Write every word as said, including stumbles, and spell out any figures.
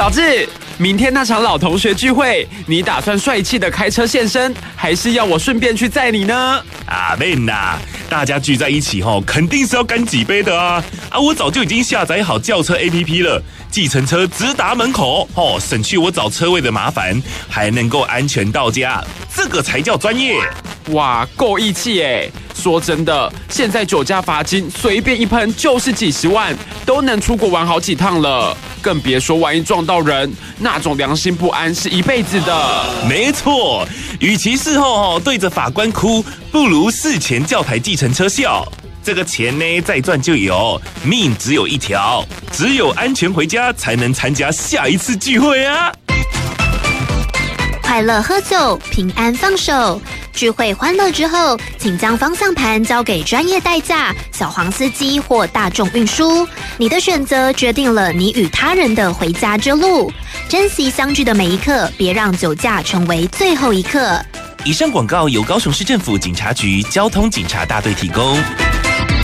小智，明天那场老同学聚会，你打算帅气的开车现身，还是要我顺便去载你呢？ 啊，妹呐，大家聚在一起吼，肯定是要干几杯的啊！啊，我早就已经下载好轿车 A P P 了，计程车直达门口，哦，省去我找车位的麻烦，还能够安全到家，这个才叫专业。 哇，够义气耶！说真的，现在酒驾罚金随便一喷就是几十万，都能出国玩好几趟了。更别说万一撞到人，那种良心不安是一辈子的。 没错，与其事后对着法官哭，不如事前叫台计程车笑。这个钱呢，再赚就有，命只有一条，只有安全回家，才能参加下一次聚会啊！ 快乐喝酒，平安放手。聚会欢乐之后，请将方向盘交给专业代驾、小黄司机或大众运输。你的选择决定了你与他人的回家之路。珍惜相聚的每一刻，别让酒驾成为最后一刻。 以上广告由高雄市政府警察局交通警察大队提供。